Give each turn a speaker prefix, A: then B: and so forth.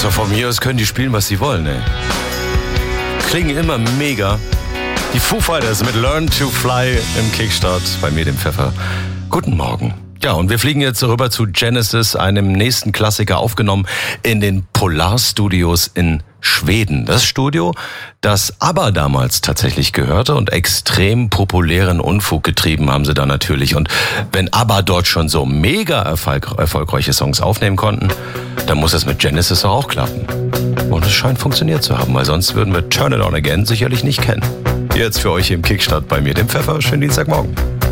A: Also von mir aus können die spielen, was sie wollen, ey. Klingen immer mega. Die Foo Fighters mit Learn to Fly im Kickstart bei mir, dem Pfeffer. Guten Morgen. Ja, und wir fliegen jetzt rüber zu Genesis, einem nächsten Klassiker, aufgenommen in den Polarstudios in Schweden. Das Studio, das ABBA damals tatsächlich gehörte, und extrem populären Unfug getrieben haben sie da natürlich. Und wenn ABBA dort schon so mega erfolgreiche Songs aufnehmen konnten, dann muss es mit Genesis auch klappen. Und es scheint funktioniert zu haben, weil sonst würden wir Turn It On Again sicherlich nicht kennen. Jetzt für euch im Kickstart bei mir, dem Pfeffer. Schönen Dienstagmorgen.